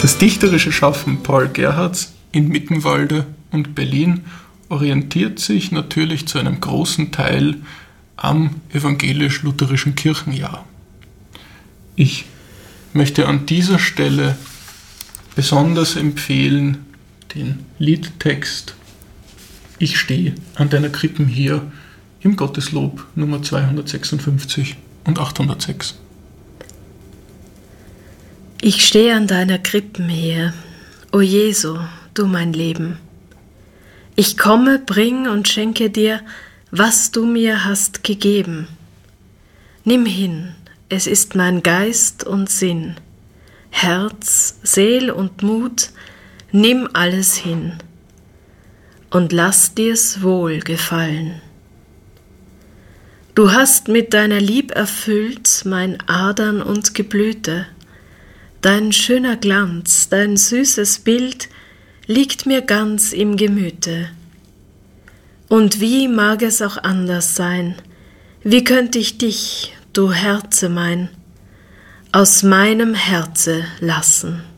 Das dichterische Schaffen Paul Gerhardts in Mittenwalde und Berlin orientiert sich natürlich zu einem großen Teil am evangelisch-lutherischen Kirchenjahr. Ich möchte an dieser Stelle besonders empfehlen den Liedtext Ich stehe an deiner Krippen hier im Gotteslob Nummer 256 und 806. Ich stehe an deiner Krippen her, o Jesu, du mein Leben. Ich komme, bring und schenke dir, was du mir hast gegeben. Nimm hin, es ist mein Geist und Sinn, Herz, Seel und Mut, nimm alles hin und lass dir's wohl gefallen. Du hast mit deiner Lieb erfüllt mein Adern und Geblüte. Dein schöner Glanz, dein süßes Bild liegt mir ganz im Gemüte. Und wie mag es auch anders sein? Wie könnt ich dich, du Herze mein, aus meinem Herze lassen?